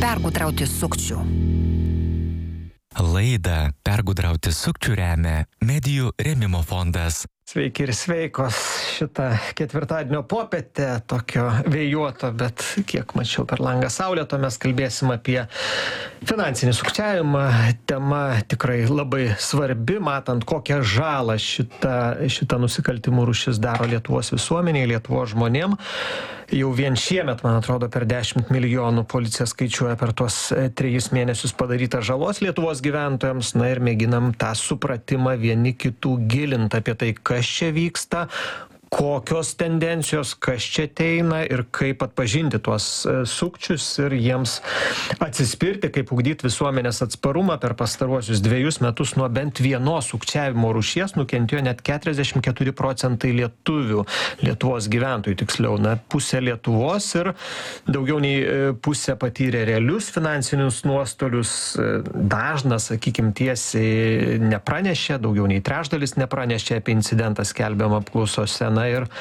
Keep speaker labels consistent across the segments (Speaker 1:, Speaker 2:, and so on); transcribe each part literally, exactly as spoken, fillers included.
Speaker 1: pergudrauti sukčių.
Speaker 2: Laidą Pergudrauti sukčių remia Medijų rėmimo fondas.
Speaker 3: Sveiki ir sveikos šitą ketvirtadienio popietę, tokio vėjuoto, bet kiek mačiau per langą saulėto, mes kalbėsim apie finansinį sukčiavimą. Tema tikrai labai svarbi, matant kokią žalą šita, šita nusikaltimų rūšis daro Lietuvos visuomeniai, Lietuvos žmonėm. Jau vien šiemet, man atrodo, per dešimt milijonų policija skaičiuoja per tuos trejus mėnesius padarytą žalos Lietuvos gyventojams. Na ir mėginam tą supratimą vieni kitų gilint apie tai, kas čia vyksta, kokios tendencijos, kas čia ateina ir kaip atpažinti tuos sukčius ir jiems atsispirti, kaip ugdyti visuomenės atsparumą. Per pastaruosius dviejus metus nuo bent vienos sukčiavimo rūšies nukentėjo net keturiasdešimt keturi procentai lietuvių, Lietuvos gyventojų tiksliau, na, pusė Lietuvos ir daugiau nei pusė patyrė realius finansinius nuostolius. Dažnas, sakykim, tiesiai nepranešė, daugiau nei trečdalis nepranešė apie incidentą skelbiamą apklausose. Na ir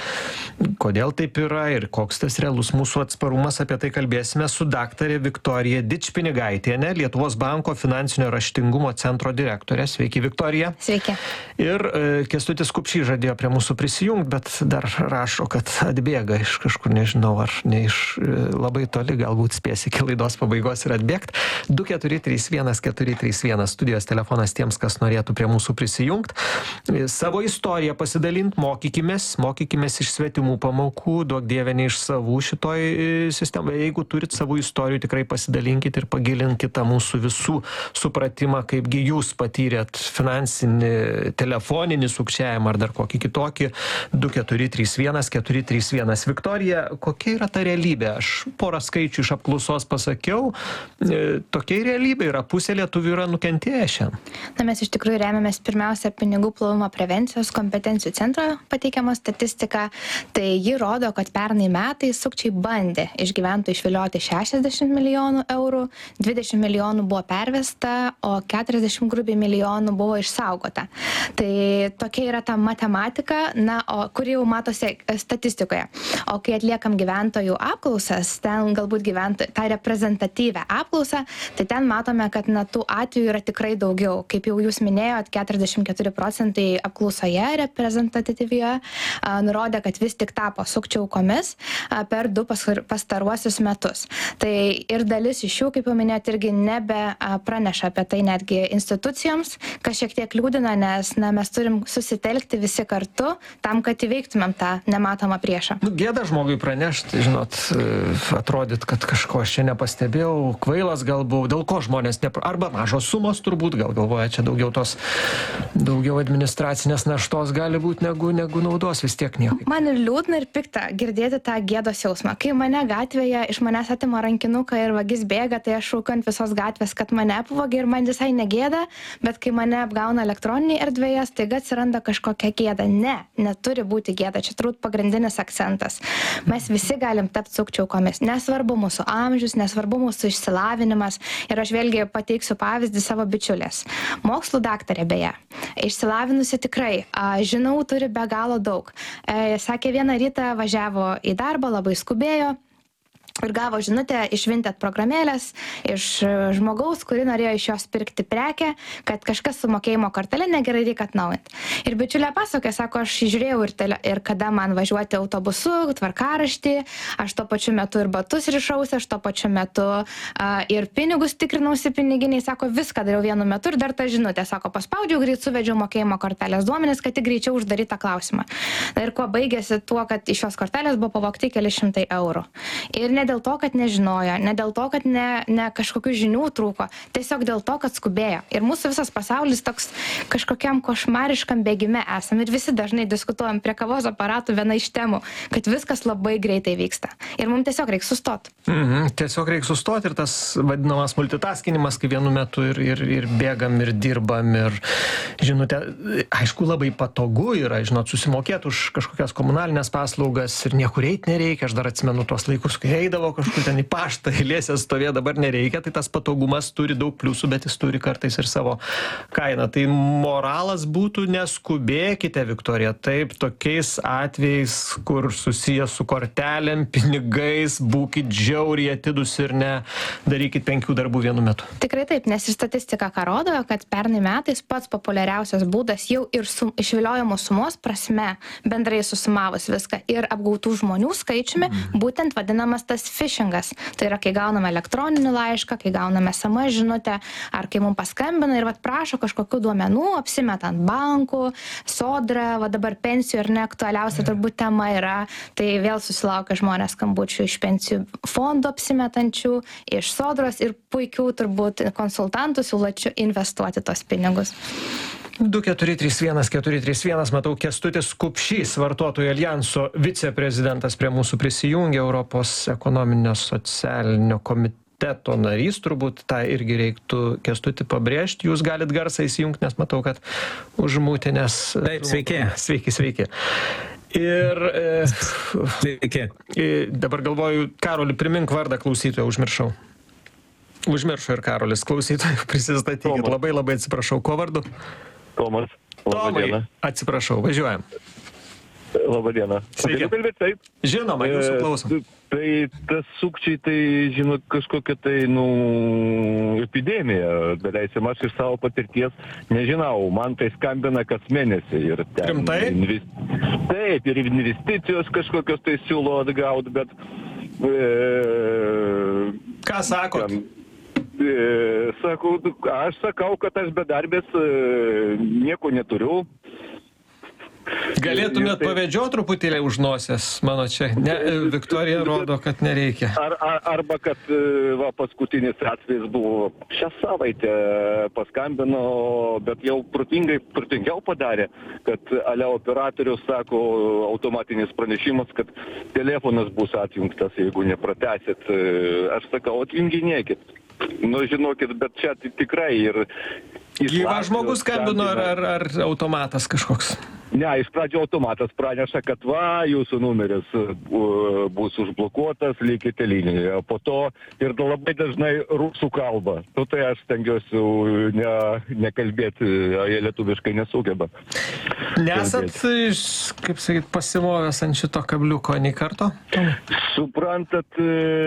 Speaker 3: kodėl taip yra ir koks tas realus mūsų atsparumas, apie tai kalbėsime su daktarė Viktorija Dičpinigaitienė, Lietuvos banko finansinio raštingumo centro direktorė. Sveiki, Viktorija.
Speaker 4: Sveiki.
Speaker 3: Ir e, Kęstutis Kupšys žadėjo prie mūsų prisijungti, bet dar rašo, kad atbėga iš kažkur, nežinau, ar ne iš e, labai toli, galbūt spės iki laidos pabaigos ir atbėgti. du keturi trys vienas keturi trys vienas studijos telefonas tiems, kas norėtų prie mūsų prisijungti. E, savo istoriją pasidalint, mokykimės, mokykimės iš svetimų pamokų, duok dieve ne iš savų šitoj sistemoje. Jeigu turit savų istorijų, tikrai pasidalinkit ir pagilinkit tą mūsų visų supratimą, kaipgi jūs patyrėt finansinį, telefoninį sukčiavimą ar dar kokį kitokį. du keturi trys vienas keturi trys vienas. Viktorija, kokia yra ta realybė? Aš porą skaičių iš apklausos pasakiau. E, tokia realybė yra. Pusė lietuvių yra nukentėję šiandien.
Speaker 4: Na, mes iš tikrųjų remiamės pirmiausia pinigų plovimo prevencijos kompetencijų centro pateikiamos statistika, tai ji rodo, kad pernai metais sukčiai bandė iš gyventojų išvilioti šešiasdešimt milijonų eurų, dvidešimt milijonų buvo pervesta, o keturiasdešimt grubiai milijonų buvo išsaugota. Tai tokia yra ta matematika, na, o kuri jau matosi statistikoje. O kai atliekam gyventojų apklausas, ten galbūt gyventojų, tą reprezentatyvę apklausą, tai ten matome, kad na, tų atvejų yra tikrai daugiau. Kaip jau jūs minėjot, keturiasdešimt keturi procentai apklausoje reprezentatyvioje nurodė, kad vis tik tapo sukčių aukomis per du pastaruosius metus. Tai ir dalis iš jų, kaip jau minėjot, irgi nebe praneša apie tai netgi institucijoms, kas šiek tiek liūdina, nes na, mes turim susitelkti visi kartu tam, kad įveiktumėm tą nematomą priešą.
Speaker 3: Nu, gėda žmogui pranešti, žinot, atrodyt, kad kažko aš čia nepastebėjau, kvailas galbūt, dėl ko žmonės, nepra... arba mažos sumos turbūt, gal galvoja, čia daugiau tos, daugiau administracinės naštos gali būti negu, negu naudos. Vis tiek nieko.
Speaker 4: Man ir liūdna ir pikta girdėti tą gėdos jausmą. Kai mane gatvėje iš manęs atima rankinuką ir vagis bėga, tai aš šaukiu ant visos gatvės, kad mane apvogė ir man visai negėda, bet kai mane apgauna elektroniniai erdvėje, staiga atsiranda kažkokia gėda. Ne, neturi būti gėda. Čia turbūt pagrindinis akcentas. Mes visi galim tapti sukčių aukomis. Nesvarbu mūsų amžius, nesvarbu mūsų išsilavinimas. Ir aš vėlgi pateiksiu pavyzdį savo bičiulės. Mokslų daktarė beje. Išsilavinusi tikrai, žinau, turi be galo daug. Sakė, vieną rytą važiavo į darbą, labai skubėjo ir gavo žinutę iš Vinted programėlės, iš žmogaus, kuri norėjo iš jos pirkti prekę, kad kažkas su mokėjimo kortelė negerai reikia atnaujinti. Ir bičiulė pasakė, sako, aš žiūrėjau ir, tele, ir kada man važiuoti autobusu, tvarkaraštį, aš tuo pačiu metu ir batus rišausi, aš tuo pačiu metu a, ir pinigus tikrinausi piniginiai, sako, viską dariau vienu metu ir dar tą žinutę, sako, paspaudžiau greit, suvedžiau mokėjimo kortelės duomenis, kad tik greičiau uždarytą klausimą. Na ir kuo baigėsi tuo, kad iš šios kortelės buvo pavogti keli šimtai eurų. Ir ne dėl to, kad nežinojo, ne dėl to, kad ne, ne kažkokių žinių trūko, tiesiog dėl to, kad skubėjo. Ir mūsų visas pasaulis toks kažkokiam košmariškam bėgime esam ir visi dažnai diskutuojam prie kavos aparatų viena iš temų, kad viskas labai greitai vyksta. Ir mums tiesiog reikia sustoti.
Speaker 3: Mhm, tiesiog reikia sustoti ir tas vadinamas multitaskinimas, kai vienu metu ir, ir, ir bėgam, ir dirbam, ir žinote, aišku, labai patogu yra, žinot, susimokėti už kažkokias komunalinės paslaugas ir niekur eiti nereikia. Aš dar atsimenu tuos laikus, kai eidavau eidavo kažkur ten į paštą, eilėse stovėjo, dabar nereikia, tai tas patogumas turi daug pliusų, bet jis turi kartais ir savo kainą. Tai moralas būtų neskubėkite, Viktorija, taip, tokiais atvejais, kur susijęs su kortelėm, pinigais, būkit žiauriai atidus ir ne darykit penkių darbų vienu metu.
Speaker 4: Tikrai taip, nes ir statistika ką rodo, kad pernai metais pats populiariausias būdas jau ir sum, išviliojamos sumos prasme, bendrai susumavus viską ir apgautų žmonių skaičiumi, mm. būtent vadinamas tas phishingas. Tai yra, kai gauname elektroninį laišką, kai gauname es em es žinutę, ar kai mums paskambina ir vat, prašo kažkokių duomenų, apsimetant bankų, sodrą, va dabar pensijų ir neaktualiausia turbūt tema yra, tai vėl susilaukia žmonės skambučių iš pensijų fondo apsimetančių, iš sodros ir puikių turbūt konsultantų siūlančių investuoti tos pinigus.
Speaker 3: du keturi trys vienas keturi trys vienas, matau, Kęstutis Kupšys, Vartotojų aljanso viceprezidentas prie mūsų prisijungė, Europos ekonominio socialinio komiteto narys, turbūt tą irgi reiktų Kęstutį pabrėžti, jūs galit garsą įsijungti, nes matau, kad užmūtinės.
Speaker 1: Taip, sveiki.
Speaker 3: Sveiki, sveiki. Ir e,
Speaker 1: sveiki.
Speaker 3: E, dabar galvoju, Karoli, primink vardą klausytojo, užmiršau. Užmiršau ir Karolis, klausytojų prisistatykit,
Speaker 5: Tomas.
Speaker 3: labai labai atsiprašau, ko vardu?
Speaker 5: Tomas.
Speaker 3: Tomai, atsiprašau, važiuojam.
Speaker 5: Labadiena.
Speaker 3: Sveiki.
Speaker 5: Galiu kalbėti taip?
Speaker 3: Žinoma, jūsų klausom.
Speaker 5: E, Tai tas sukčiai, tai, žinot, kažkokia tai, nu, epidemija, daleisim, aš iš savo patirties nežinau, man tai skambina kas mėnesį. Ir ten
Speaker 3: Rimtai?
Speaker 5: Invest... Taip, ir investicijos kažkokios tai siūlo atgauti, bet... E...
Speaker 3: Ką sakot?
Speaker 5: Ten, e, sakau, aš sakau, kad aš bedarbės e, nieko neturiu.
Speaker 3: Galėtumėt pavedžioti truputėlį už nosies, mano čia. Ne, Viktorija rodo, kad nereikia.
Speaker 5: Ar, ar, arba, kad va, paskutinis atvejis buvo šią savaitę paskambino, bet jau protingai, protingiau padarė, kad ale operatorius sako automatinis pranešimas, kad telefonas bus atjungtas, jeigu nepratęsit. Aš sakau, atjunginėkit. Nu, žinokit, bet čia tikrai ir...
Speaker 3: Gyvas žmogus skambino ar, ar, ar automatas kažkoks?
Speaker 5: Ne, iš pradžio automatas praneša, kad va, jūsų numeris uh, bus užblokuotas, likite linijoje. Po to ir labai dažnai rusų kalba. Nu, tai aš stengiuosi ne, nekalbėti, jie lietuviškai nesugeba.
Speaker 3: Nesat, kaip sakyt, pasimovęs ant šito kabliuko nei karto?
Speaker 5: Suprantat,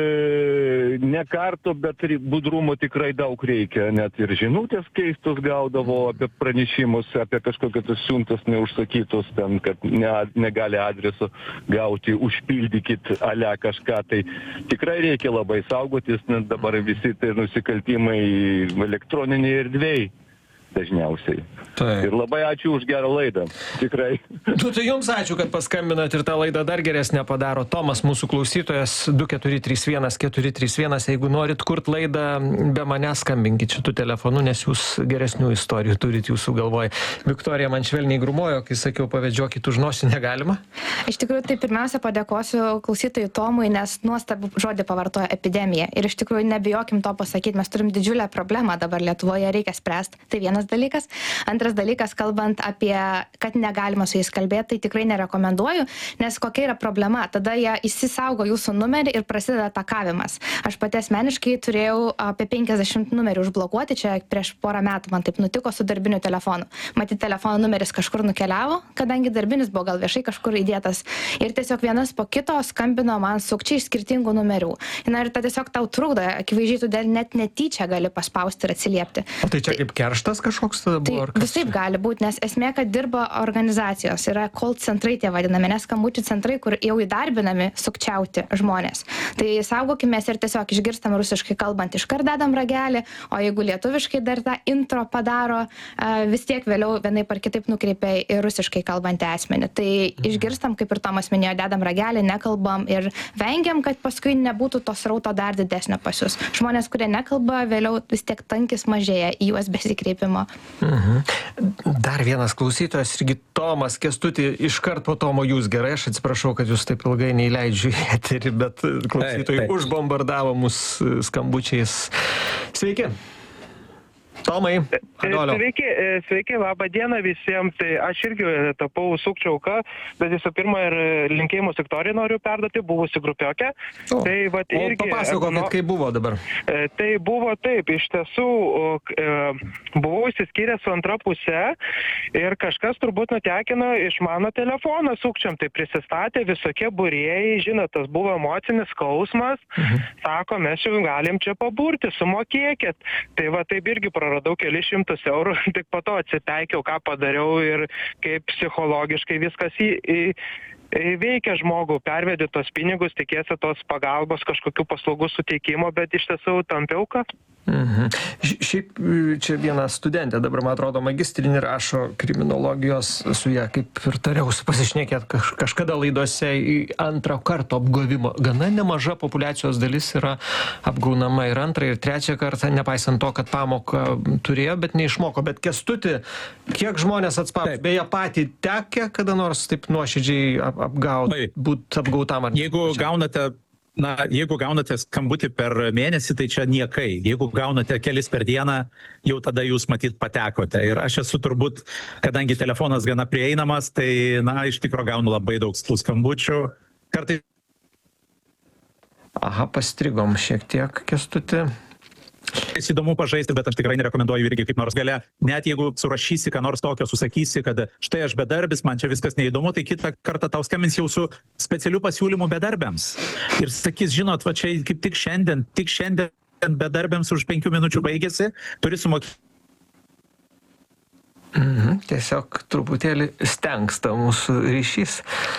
Speaker 5: ne karto, bet budrumo tikrai daug reikia. Net ir žinutės keistus gaudavo apie pranešimus, apie kažkokias siuntas neužsakytus, ten, kad ne, negali adresu gauti, užpildykit ale kažką. Tai tikrai reikia labai saugotis, nes dabar visi tai nusikaltimai elektroniniai erdvėjai dažniausiai.
Speaker 3: Taip.
Speaker 5: Ir labai ačiū už gerą laidą. Tikrai.
Speaker 3: Tu, tai jums ačiū, kad paskambinat ir tą laidą dar geresnę padaro. Tomas, mūsų klausytojas, du keturi trys vienas keturi trys vienas. Jeigu norit kurt laidą, be manęs skambinkit šitų telefonų, nes jūs geresnių istorijų turit jūsų galvoj. Viktorija man švelniai grumojo, kai sakiau, pavedžiokit už nosį, negalima?
Speaker 4: Iš tikrųjų, tai pirmiausia padėkosiu klausytojui Tomui, nes nuostabų žodį pavartoja epidemija. Ir iš tikrųjų nebijokim to pasakyti, mes turim didžiulę problemą dabar Lietuvoje, reikia spręsti. Tai vienas dalykas. Antras dalykas, kalbant apie, kad negalima su jais kalbėti, tai tikrai nerekomenduoju, nes kokia yra problema. Tada jie įsisaugo jūsų numerį ir prasideda atakavimas. Aš pati asmeniškai turėjau apie penkiasdešimt numerių užblokuoti, čia prieš porą metų man taip nutiko su darbiniu telefonu. Matyt, telefono numeris kažkur nukeliavo, kadangi darbinis buvo gal viešai kažkur įdėtas. Ir tiesiog vienas po kito skambino man sukčiai iš skirtingų numerių. Na ir ta tiesiog tau trukdo, akivaizdžiai tu net netyčia gali paspausti ir atsiliepti.
Speaker 3: O tai čia kaip kerštas kažkoks tada buvo?
Speaker 4: Tai visaip gali būti, nes esmė, kad dirba organizacijos, yra call centrai tie vadinami, nes skambučių centrai, kur jau įdarbinami sukčiauti žmonės. Tai saugokimės ir tiesiog išgirstam rusiškai kalbant, iškart dedam ragelį, o jeigu lietuviškai dar tą intro padaro, vis tiek vėliau vienaip ar kitaip nukreipia į rusiškai kalbantį asmenį. Tai išgirstam, kaip ir Tomas minėjo, dedam ragelį, nekalbam ir vengiam, kad paskui nebūtų to srauto dar didesnio pas jūs. Žmonės, kurie nekalba, vėliau vis tiek tankis mažėja į juos besikreipimo.
Speaker 3: Mhm. Dar vienas klausytojas, irgi Tomas, Kęstuti, iškart po Tomo jūs gerai, aš atsiprašau, kad jūs taip ilgai neįleidžiu į eterį, bet klausytojai užbombardavo mus skambučiais. Sveiki. Tomai, alio, alio.
Speaker 6: Sveiki, sveiki, labą dieną visiems. Tai aš irgi tapau sukčių auka, bet visų pirma ir linkėjimus Viktorijai noriu perduoti, buvusi grupiokę.
Speaker 3: O,
Speaker 6: tai, vat,
Speaker 3: o
Speaker 6: irgi,
Speaker 3: papasakokit,
Speaker 6: nu,
Speaker 3: kaip buvo dabar.
Speaker 6: Tai buvo taip, iš tiesų buvau įsiskyręs su antra puse ir kažkas turbūt nutekino iš mano telefono sukčiam. Tai prisistatė visokie būrėjai, žinot, tas buvo emocinis skausmas. Mhm. Sako, mes jau galim čia paburti, sumokėkit. Tai va taip irgi praradau kelis šimtus eurų, tik po to atsipeikiau, ką padariau ir kaip psichologiškai viskas į, į, veikia žmogų, pervedi tos pinigus, tikėsi tos pagalbos, kažkokių paslaugų suteikimo, bet iš tiesų tampiau ką.
Speaker 3: Mhm. Šiaip čia viena studentė, dabar man atrodo magistrinį rašo kriminologijos, su ją kaip ir tariausi pasišnekėt kaž, kažkada laidose į antro karto apgavimo. Gana nemaža populiacijos dalis yra apgaunama ir antrą, ir trečią kartą, nepaisant to, kad pamoką turėjo, bet neišmoko. Bet Kęstuti, kiek žmonės atspaus? Beje, patį tekę kada nors taip nuoširdžiai ap, apgauti, būt apgautam ar ne?
Speaker 1: Jeigu gaunate Na, jeigu gaunate skambutį per mėnesį, tai čia niekai. Jeigu gaunate kelis per dieną, jau tada jūs matyt patekote. Ir aš esu turbūt, kadangi telefonas gana prieinamas, tai, na, iš tikro gaunu labai daug tų skambučių. Kartais...
Speaker 3: Aha, pastrigom šiek tiek, Kęstuti.
Speaker 1: Įdomu pažaisti, bet aš tikrai nerekomenduoju irgi kaip nors gale. Net jeigu surašysi, ką nors tokio, susakysi, kad štai aš bedarbis, man čia viskas neįdomu, tai kitą kartą tau skambins jau su specialiu pasiūlymu bedarbiams. Ir sakys, žinot, va čia kaip tik šiandien, tik šiandien bedarbiams už penkių minučių baigėsi, turi sumokėti.
Speaker 3: Mhm, tiesiog truputėlį stengsta mūsų ryšys.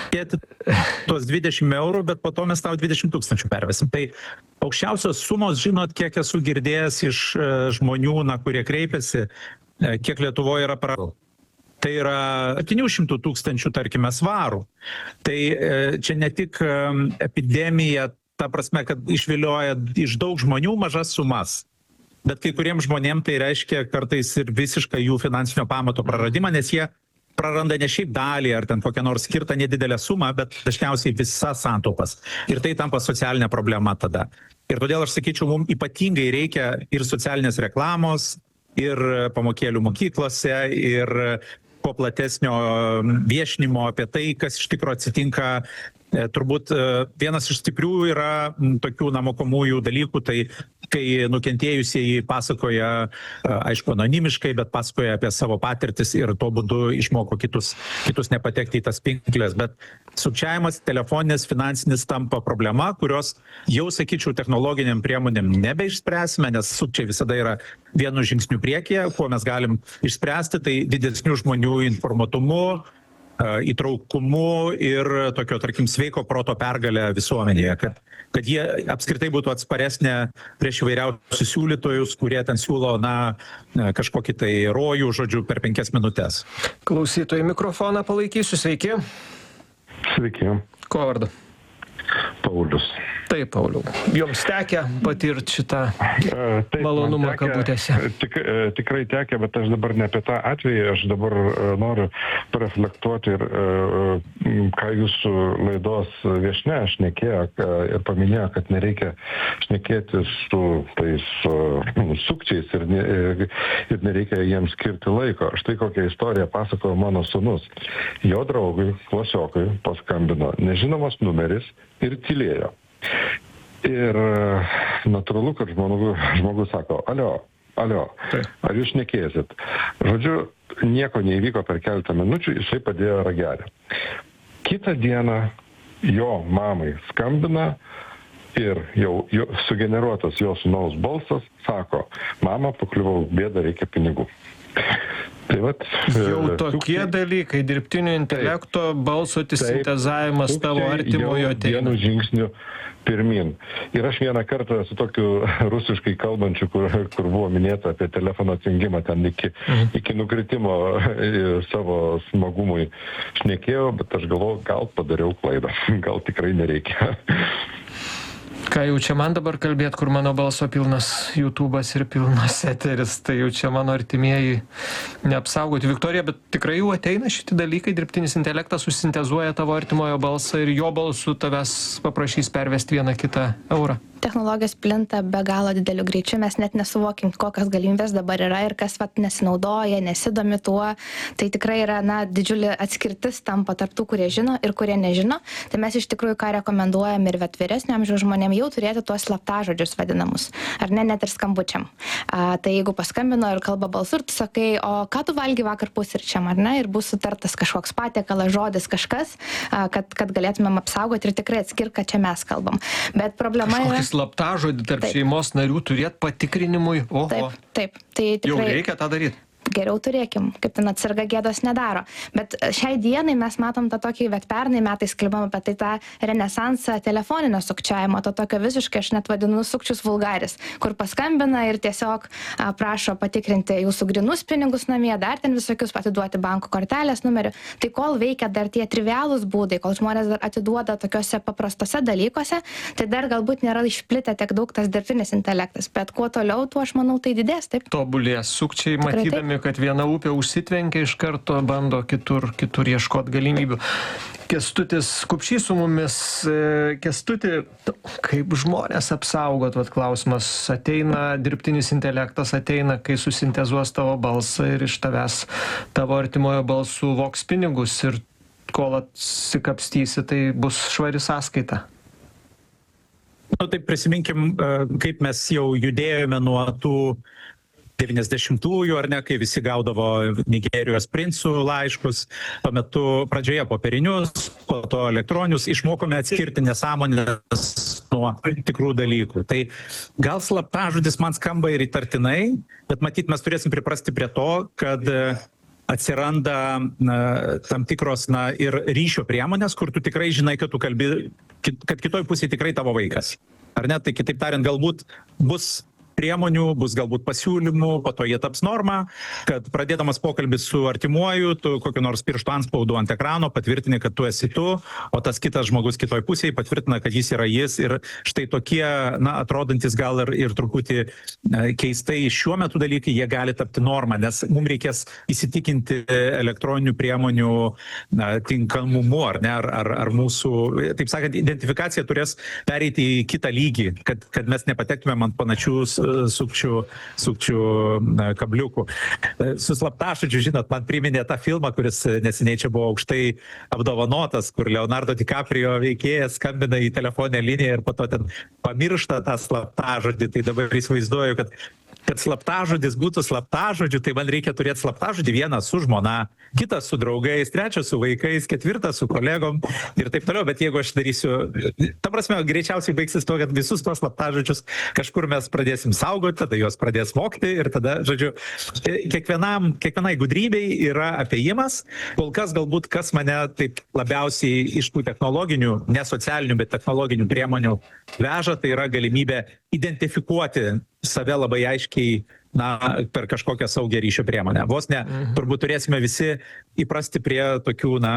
Speaker 1: Tuos dvidešimt eurų, bet po to mes tau dvidešimt tūkstančių pervesim. Tai aukščiausios sumos, žinot, kiek esu girdėjęs iš žmonių, na, kurie kreipiasi, kiek Lietuvoje yra parų. Tai yra septynių šimtų tūkstančių, tarkime, svarų. Tai čia ne tik epidemija, ta prasme, kad išvilioja iš daug žmonių mažas sumas. Bet kai kuriems žmonėms tai reiškia kartais ir visišką jų finansinio pamato praradimą, nes jie praranda ne šiaip dalį ar ten kokią nors skirtą nedidelę sumą, bet dažniausiai visas santaupas. Ir tai tampa socialinė problema tada. Ir todėl aš sakyčiau, mums ypatingai reikia ir socialinės reklamos, ir pamokėlių mokyklose, ir po platesnio viešinimo apie tai, kas iš tikro atsitinka. Turbūt vienas iš stiprių yra tokių namokomųjų dalykų, tai kai nukentėjusieji pasakoja, aišku, anonimiškai, bet pasakoja apie savo patirtis ir tuo būdu išmoko kitus, kitus nepatekti į tas pinklės. Bet sukčiavimas telefoninis, finansinis tampa problema, kurios jau, sakyčiau, technologiniam priemonėm nebeišspręsime, nes sukčiai visada yra vienu žingsniu priekyje, kuo mes galim išspręsti, tai didesnių žmonių informatumu, įtraukumu ir tokio, tarkim, sveiko proto pergalę visuomenėje, kad, kad jie apskritai būtų atsparesnė prieš įvairiausius siūlytojus, kurie ten siūlo, na, kažkokį tai rojų, žodžiu, per penkias minutės.
Speaker 3: Klausytojai mikrofoną palaikysiu, sveiki.
Speaker 5: Sveiki.
Speaker 3: Ko vardu?
Speaker 5: Paulius.
Speaker 3: Taip, Pauliau. Jums tekę patirti šitą Taip, malonumą tekia, kabutėse?
Speaker 5: Tik, tikrai tekia, bet aš dabar ne apie tą atvejį, aš dabar noriu pareflektuoti ir ką jūsų laidos viešnia šnekėjo ir paminėjo, kad nereikia šnekėti su tais sukčiais ir, ne, ir nereikia jiems skirti laiko. Štai kokią istoriją pasakojo mano sūnus. Jo draugui, klasiokui, paskambino nežinomas numeris ir tylėjo. Ir natūralu, kad žmogus, žmogus sako, alio, alio, ar jūs šnekėsit? Žodžiu, nieko neįvyko per keletą minučių, jisai padėjo ragelį. Kitą dieną jo mamai skambina ir jau jo, sugeneruotas jo sūnaus balsas sako, mama, pakliuvau bėdą, reikia pinigų. Tai vat,
Speaker 3: jau tokie sukčiai, dalykai, dirbtinio intelekto, taip, balso sintezavimas tavo artimojo ateina.
Speaker 5: Vienu žingsniu pirmin. Ir aš vieną kartą su tokiu rusiškai kalbančiu, kur, kur buvo minėta apie telefono atsijungimą ten iki, mhm. iki nukritimo savo smagumui šnekėjau, bet aš galvoju, gal padariau klaidą, gal tikrai nereikia.
Speaker 3: Ką jau čia man dabar kalbėt, kur mano balso pilnas YouTube'as ir pilnas eteris, tai jau čia mano artimieji neapsaugoti. Viktorija, bet tikrai jau ateina šitie dalykai, dirbtinis intelektas susintezuoja tavo artimojo balsą ir jo balsu tavęs paprašys pervesti vieną kitą eurą.
Speaker 4: Technologijos plinta be galo dideliu greičiu, mes net nesuvokim, kokios galimybės dabar yra ir kas vat nesinaudoja, nesidomi tuo. Tai tikrai yra, na, didžiulė atskirtis tampa tarp tų, kurie žino ir kurie nežino. Tai mes iš tikrųjų ką rekomenduojam ir vet vyresnio amžiaus žmonėm jau turėti tuos slaptažodžius vadinamus, ar ne, net ir skambučiam. A, tai jeigu paskambino ir kalba balsu ir tu sakai, o ką tu valgy vakar pusryčiam, ar ne, ir bus sutartas kažkoks patiekalas, žodis, kažkas, a, kad, kad galėtumėm apsaugoti ir tikrai atskirti, kad čia mes kalbam. Bet problema yra...
Speaker 3: slaptažodį tarp
Speaker 4: Taip.
Speaker 3: šeimos narių turėt patikrinimui. Oho.
Speaker 4: Taip, taip. Tai tikrai...
Speaker 3: Jau reikia tą daryti.
Speaker 4: Geriau turėkim, kaip ten atsarga gėdos nedaro. Bet šiai dienai mes matom tą tokį, bet pernai metais kalbam apie tai tą renesansą telefoninio sukčiavimo, to tokio visiškai, aš net vadinu sukčius vulgaris, kur paskambina ir tiesiog a, prašo patikrinti jūsų grinus pinigus namie, dar ten visokius atiduoti banko kortelės numerių. Tai kol veikia dar tie trivialūs būdai, kol žmonės dar atiduoda tokiuose paprastose dalykuose, tai dar galbūt nėra išplitę tiek daug tas dirbtinis intelektas. Bet kuo toliau, tuo aš manau tai didės, taip.
Speaker 3: Tobulės sukčiai,
Speaker 4: Tikrai
Speaker 3: matydami, kad viena upė užsitvenkia, iš karto bando kitur, kitur ieškoti galimybių. Kęstutis Kupšys su mumis. Kęstuti, kaip žmonės apsaugot, vat klausimas, ateina dirbtinis intelektas, ateina, kai susintezuos tavo balsą ir iš tavęs tavo artimojo balsų voks pinigus ir kol atsikapstysi, tai bus švari sąskaita.
Speaker 1: Nu, tai prisiminkim, kaip mes jau judėjome nuo tų devyniasdešimtųjų, ar ne, kai visi gaudavo Nigerijos princų laiškus, tuo metu pradžioje popierinius, po to elektroninius, išmokome atskirti nesąmonės nuo tikrų dalykų. Tai gal slaptažodis man skamba ir įtartinai, bet matyt, mes turėsim priprasti prie to, kad atsiranda na, tam tikros na, ir ryšio priemonės, kur tu tikrai žinai, kad tu kalbi, kad kitoj pusėje tikrai tavo vaikas. Ar ne? Tai kitaip tariant, galbūt bus priemonių, bus galbūt pasiūlymų, po to jie taps norma, kad pradėdamas pokalbis su artimuoju, tu kokiu nors pirštu antspaudu ant ekrano patvirtini, kad tu esi tu, o tas kitas žmogus kitoj pusėje patvirtina, kad jis yra jis. Ir štai tokie, na, atrodantis gal ir, ir truputį keistai šiuo metu dalykai, jie gali tapti norma, nes mums reikės įsitikinti elektroninių priemonių na, tinkamumu, ar ne, ar, ar, ar mūsų, taip sakant, identifikacija turės pereiti į kitą lygį, kad, kad mes nepatektumėm ant panašius sukčių, sukčių kabliukų. Su slaptažodžiu, žinot, man priminė tą filmą, kuris neseniai čia buvo aukštai apdovanotas, kur Leonardo DiCaprio veikėjas skambina į telefoninę liniją ir po to ten pamiršta tą slaptažodį. Tai dabar įsivaizduoju, kad kad slaptažodis būtų slaptažodžiu, tai man reikia turėti slaptažodį vieną su žmona, kitą su draugais, trečią su vaikais, ketvirtą su kolegom ir taip toliau. Bet jeigu aš darysiu, ta prasme, greičiausiai baigsis to, kad visus tos slaptažodžius kažkur mes pradėsim saugoti, tada juos pradės mokti ir tada, žodžiu, kiekvienam, kiekvienai gudrybei yra apėjimas. Kol kas galbūt, kas mane taip labiausiai iš tų technologinių, ne socialinių, bet technologinių priemonių veža, tai yra galimybė identifikuoti save labai aiškiai, na, per kažkokią saugią ryšio priemonę. Vos ne, turbūt turėsime visi įprasti prie tokių, na,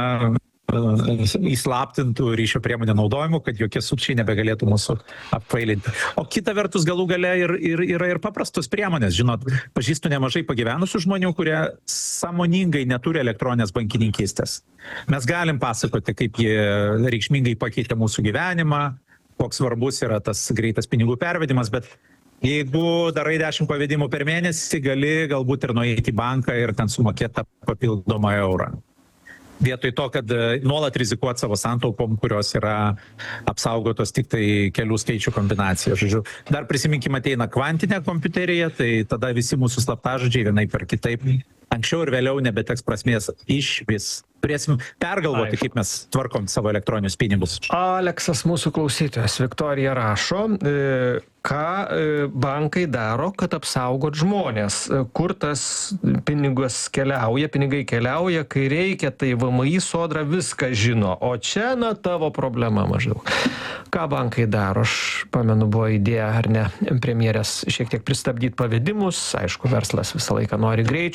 Speaker 1: įslaptintų ryšio priemonių naudojimų, kad jokie sukčiai nebegalėtų mūsų apkvailinti. O kita vertus galų gale ir, ir, yra ir paprastos priemonės. Žinot, pažįstu nemažai pagyvenusių žmonių, kurie sąmoningai neturi elektroninės bankininkystės. Mes galim pasakoti, kaip jie reikšmingai pakeitė mūsų gyvenimą, koks svarbus yra tas greitas pinigų pervedimas, bet jeigu darai dešimt pavedimų per mėnesį, gali galbūt ir nueiti į banką ir ten sumokėti tą papildomą eurą. Vietoj to, kad nuolat rizikuoti savo santaupom, kurios yra apsaugotos tik tai kelių skaičių kombinacija. Žodžiu, dar prisiminkime, ateina kvantinė kompiuterija, tai tada visi mūsų slaptažodžiai vienaip ar kitaip anksčiau ir vėliau nebeteks prasmės iš vis. Turėsim pergalvoti, kaip mes tvarkom savo elektroninius pinigus.
Speaker 3: Aleksas, mūsų klausytojas, Viktorija rašo, ką bankai daro, kad apsaugot žmonės, kur tas pinigas keliauja, pinigai keliauja, kai reikia, tai V M I, Sodra viską žino, o čia, na, tavo problema maždaug. Ką bankai daro? Aš pamenu, buvo idėja, ar ne, premjerės šiek tiek pristabdyti pavedimus, aišku, verslas visą laiką nori greičio, bet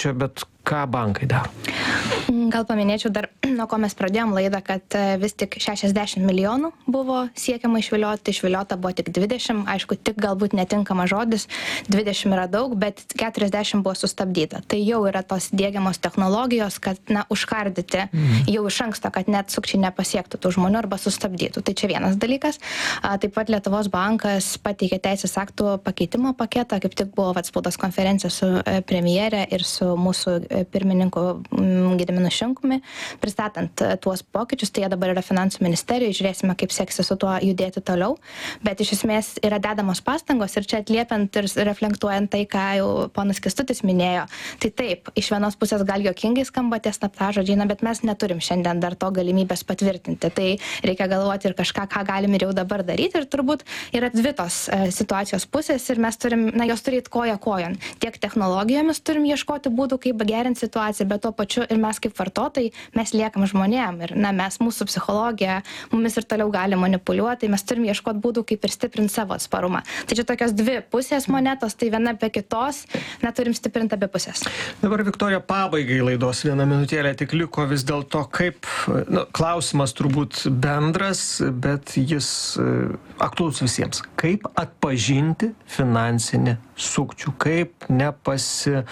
Speaker 3: ką bankai daro?
Speaker 4: Gal paminėčiau dar, nuo ko mes pradėjom laidą, kad vis tik šešiasdešimt milijonų buvo siekiama išvilioti, išviliota buvo tik dvidešimt, aišku, tik galbūt netinkamas žodis, dvidešimt yra daug, bet keturiasdešimt buvo sustabdyta. Tai jau yra tos diegiamos technologijos, kad, na, užkardyti mhm. jau iš anksto, kad net sukčiai nepasiektų tų žmonių arba sustabdytų. Tai čia vienas dalykas. Taip pat Lietuvos bankas pateikė teisės aktų pakeitimo paketą, kaip tik buvo spaudos konferencija su premjere ir su mūsų pirmininku Gediminu Šimkumi, pristatant tuos pokyčius, tai jie dabar yra finansų ministerijoje, žiūrėsime, kaip seksis su tuo judėti toliau, bet iš esmės yra dedamos pastangos ir čia atliepiant ir reflektuojant tai, ką jau ponas Kęstutis minėjo, tai taip, iš vienos pusės gal juokingai skamba tie slaptažodžiai, na, bet mes neturim šiandien dar to galimybės patvirtinti, tai reikia galvoti ir kažką, ką galim ir jau dabar daryti ir turbūt yra dvi tos situacijos pusės ir mes turim, na, jos turėti koja kojon, tiek technologijomis turim ieškoti būdų, kaip gerinti situaciją, bet tuo pačiu ir mes kaip vartotojai, mes liekam žmonėm ir, na, mes, mūsų psichologija, mumis ir toliau gali manipuliuoti, mes turim ieškoti būdų, kaip ir stiprinti savo atsparumą. Tai čia tokios dvi pusės monetos, tai viena be kitos, na, turim stiprinti abi pusės.
Speaker 3: Dabar, Viktorija, pabaigai laidos vieną minutėlę tik liko vis dėlto, kaip, nu, klausimas turbūt bendras, bet jis aktualus visiems. Kaip atpažinti finansinį sukčių, kaip nepasi...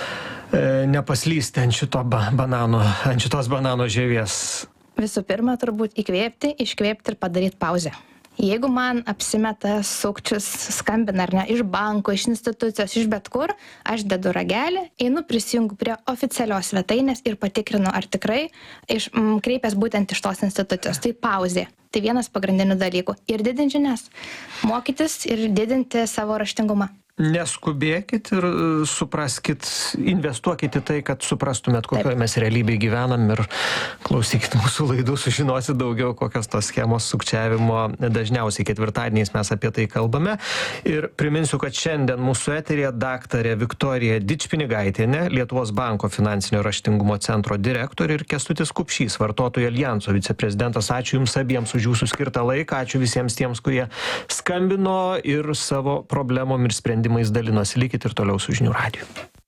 Speaker 3: nepaslysti ant šito banano, ant šitos banano žievės?
Speaker 4: Visų pirma, turbūt įkvėpti, iškvėpti ir padaryti pauzę. Jeigu man apsimeta sukčius, skambina ar ne, iš banko, iš institucijos, iš bet kur, aš dedu ragelį, einu prisijungu prie oficialios svetainės ir patikrinu, ar tikrai iš, m, kreipęs būtent iš tos institucijos. Tai pauzė. Tai vienas pagrindinių dalykų. Ir didinti žinias. Mokytis ir didinti savo raštingumą.
Speaker 3: Neskubėkit ir supraskit, investuokit į tai, kad suprastumėt, kokioje mes realybėje gyvenam ir klausykit mūsų laidų, sužinosit daugiau, kokios tos schemos sukčiavimo. Dažniausiai ketvirtadieniais mes apie tai kalbame. Ir priminsiu, kad šiandien mūsų eterėje daktarė Viktorija Dičpinigaitienė, Lietuvos banko finansinio raštingumo centro direktorė ir Kęstutis Kupšys, Vartotojų aljanso viceprezidentas. Ačiū Jums abiems už Jūsų skirtą laiką. Ačiū visiems tiems, kurie skambino ir savo problemom ir sprendimais dalinosi. Likit ir toliau su Žinių radiju.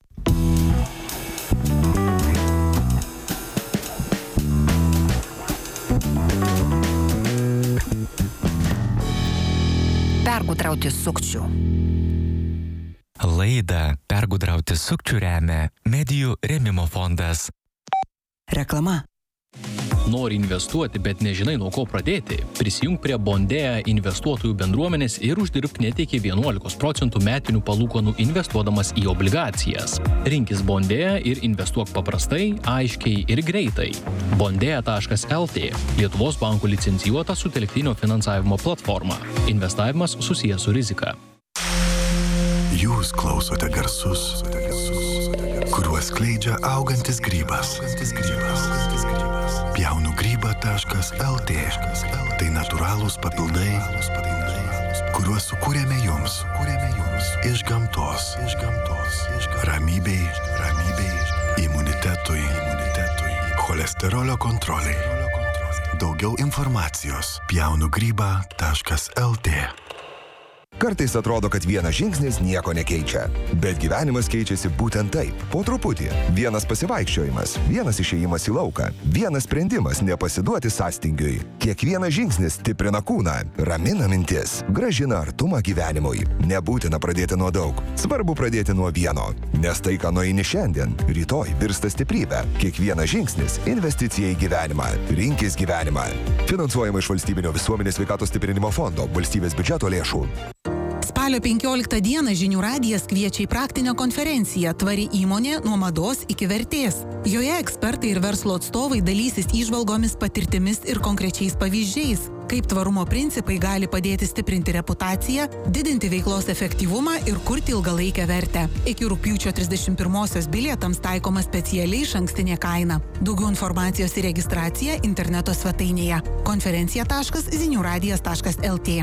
Speaker 7: Pergudrauti sukčių.
Speaker 2: Laidą Pergudrauti sukčių remia Medijų rėmimo fondas.
Speaker 7: Reklama.
Speaker 8: Nori investuoti, bet nežinai nuo ko pradėti? Prisijunk prie Bondėja investuotojų bendruomenės ir uždirbk net iki vienuolikos procentų metinių palūkanų investuodamas į obligacijas. Rinkis Bondėja ir investuok paprastai, aiškiai ir greitai. Bondėja taškas el tė – Lietuvos bankų licencijuota sutelktinio finansavimo platforma. Investavimas susijęs su rizika.
Speaker 9: Jūs klausote garsus, kuriuos skleidžia augantis grybas. Pjaunu grybą taškas el tė. Tai natūralūs papildai, kuriuos sukūrėme jums iš gamtos. Ramybei, imunitetui, cholesterolio kontroliai. Daugiau informacijos pjaunu grybą taškas el tė.
Speaker 10: Kartais atrodo, kad vienas žingsnis nieko nekeičia. Bet gyvenimas keičiasi būtent taip. Po truputį. Vienas pasivaikščiojimas, vienas išėjimas į lauką, vienas sprendimas nepasiduoti sąstingiui. Kiekvienas žingsnis stiprina kūną, ramina mintis, gražina artumą gyvenimui. Nebūtina pradėti nuo daug. Svarbu pradėti nuo vieno. Nes tai, ką nueini šiandien, rytoj virsta stiprybė. Kiekvienas žingsnis – investicija į gyvenimą. Rinkis gyvenimą. Finansuojama iš Valstybinio visuomenės sveikatos stiprinimo fondo, valstybės biudžeto lėšų.
Speaker 11: Spalio penkioliktą dieną Žinių radijas kviečia į praktinę konferenciją Tvari įmonė nuo mados iki vertės. Joje ekspertai ir verslo atstovai dalysis įžvalgomis, patirtimis ir konkrečiais pavyzdžiais, kaip tvarumo principai gali padėti stiprinti reputaciją, didinti veiklos efektyvumą ir kurti ilgalaikę vertę. Iki rugpjūčio trisdešimt pirmosios bilietams taikoma specialiai išankstinė kaina. Daugiau informacijos ir registracija interneto svetainėje konferencija taškas zinių radijas taškas el tė.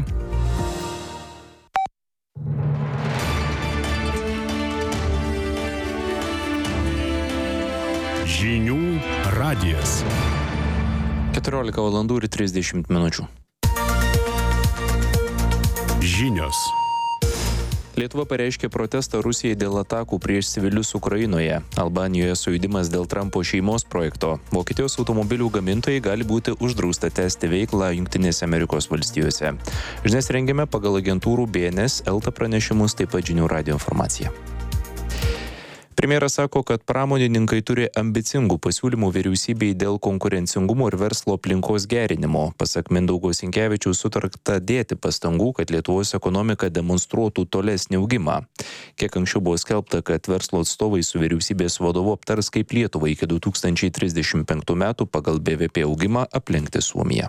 Speaker 12: Žinių radijas.
Speaker 13: keturiolika valandų ir trisdešimt minučių.
Speaker 12: Žinios.
Speaker 13: Lietuva pareiškė protestą Rusijai dėl atakų prieš civilius Ukrainoje. Albanijoje sujudimas dėl Trumpo šeimos projekto. Vokietijos automobilių gamintojai gali būti uždrausta tęsti veiklą Jungtinėse Amerikos valstijose. Žinias rengiame pagal agentūrų B N S, Elta pranešimus, taip pat žinių radijo informaciją. Premjeras sako, kad pramonininkai turi ambicingų pasiūlymų vyriausybei dėl konkurencingumo ir verslo aplinkos gerinimo. Pasak Mindaugo Sinkevičiaus, sutarta dėti pastangų, kad Lietuvos ekonomika demonstruotų tolesnį augimą. Kiek anksčiau buvo skelbta, kad verslo atstovai su vyriausybės vadovu aptars, kaip Lietuvą iki du tūkstančiai trisdešimt penktų metų pagal B V P augimą aplenkti Suomiją.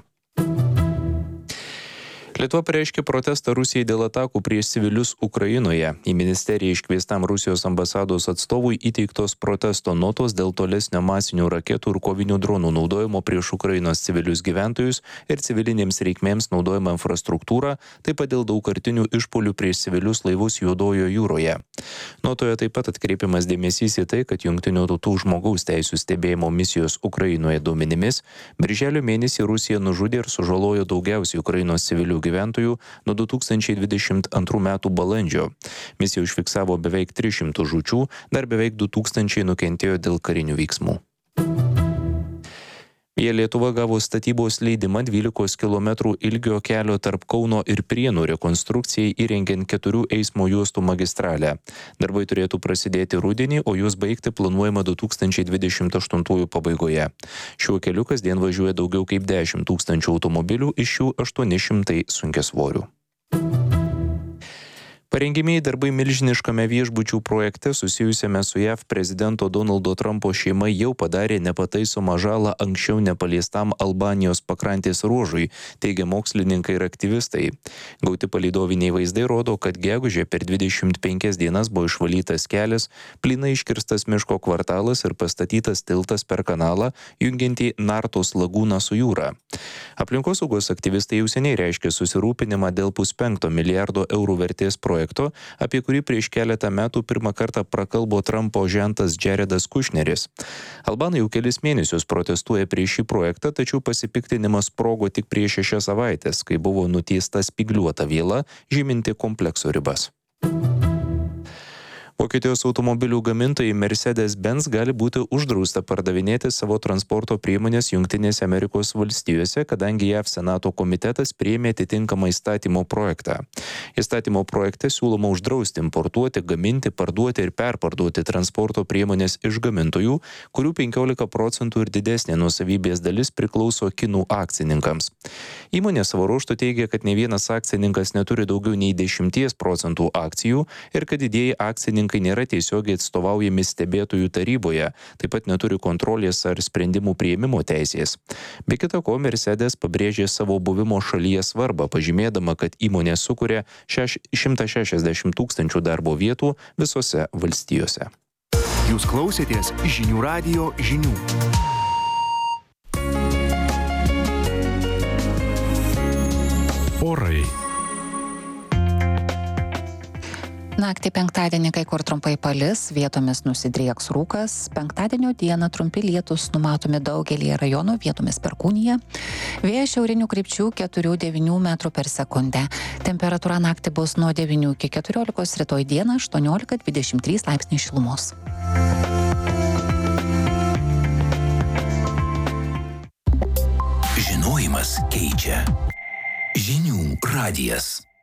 Speaker 13: Lietuva pareiškė protestą Rusijai dėl atakų prieš civilius Ukrainoje. Į ministeriją iškviestam Rusijos ambasados atstovui įteiktos protesto notos dėl tolesnio masinių raketų ir kovinių dronų naudojimo prieš Ukrainos civilius gyventojus ir civilinėms reikmėms naudojama infrastruktūra, taip pat dėl daugkartinių išpuolių prieš civilius laivus Juodojoje jūroje. Notoje taip pat atkreipiamas dėmesys į tai, kad Jungtinių tautų žmogaus teisių stebėjimo misijos Ukrainoje duomenimis birželio mėnesį Rusija nužudė ir sužalojo daugiausiai Ukrainos civilių gyventojų nuo du tūkstančiai dvidešimt antrų metų balandžio. Misija užfiksavo beveik tris šimtus žūčių, dar beveik du tūkstančiai nukentėjo dėl karinių veiksmų. Jie Lietuva gavo statybos leidimą dvylikos kilometrų ilgio kelio tarp Kauno ir Prienų rekonstrukcijai įrengiant keturių eismo juostų magistralę. Darbai turėtų prasidėti rudenį, o juos baigti planuojama du tūkstančiai dvidešimt aštuntųjų pabaigoje. Šiuo keliu kasdien važiuoja daugiau kaip dešimt tūkstančių automobilių, iš jų aštuoni šimtai sunkiasvorių. Parengimieji darbai milžiniškame viešbučių projekte susijusiame su J A V prezidento Donaldo Trumpo šeima jau padarė nepataisomą žalą anksčiau nepaliestam Albanijos pakrantės ruožui, teigia mokslininkai ir aktyvistai. Gauti palydoviniai vaizdai rodo, kad gegužę per dvidešimt penkias dienas buvo išvalytas kelias, plynai iškirstas miško kvartalas ir pastatytas tiltas per kanalą, jungiantį Nartos lagūną su jūra. Aplinkosaugos aktyvistai jau seniai reiškia susirūpinimą dėl puspenkto milijardo eurų vertės projekto, apie kurį prieš keletą metų pirmą kartą prakalbo Trumpo žentas Jaredas Kušneris. Albanai jau kelis mėnesius protestuoja prieš šį projektą, tačiau pasipiktinimas sprogo tik prieš šešias savaitės, kai buvo nutiesta spygliuota viela, žyminti komplekso ribas. Vokietijos automobilių gamintojai Mercedes-Benz gali būti uždrausta pardavinėti savo transporto priemonės Jungtinėse Amerikos valstijose, kadangi J A V Senato komitetas priėmė atitinkamą įstatymo projektą. Įstatymo projekte siūloma uždrausti importuoti, gaminti, parduoti ir perparduoti transporto priemonės iš gamintojų, kurių penkiolika procentų ir didesnė nuosavybės dalis priklauso kinų akcininkams. Įmonė savo ruožtu teigia, kad ne vienas akcininkas neturi daugiau nei dešimties procentų akcijų ir kad didieji akcininkai nėra tiesiogiai atstovaujami stebėtojų taryboje, taip pat neturi kontrolės ar sprendimų priėmimo teisės. Be kita ko, Mercedes pabrėžė savo buvimo šalyje svarbą, pažymėdama, kad įmonė sukuria šimtą šešiasdešimt tūkstančių darbo vietų visose valstijose.
Speaker 14: Jūs klausėtės žinių radijo žinių.
Speaker 12: Orai.
Speaker 15: Naktį penktadienį kai kur trumpai palis, vietomis nusidrieks rūkas, penktadienio dieną trumpi lietūs numatomi daugelį rajonų, vietomis perkūnija. Vėjas šiaurinių krypčių keturi devyni metrų per sekundę. Temperatūra naktį bus nuo devynių iki keturiolikos, rytoj dieną aštuoniolika dvidešimt trys laipsniai šilumos.
Speaker 16: Žinojimas keičia. Žinių radijas.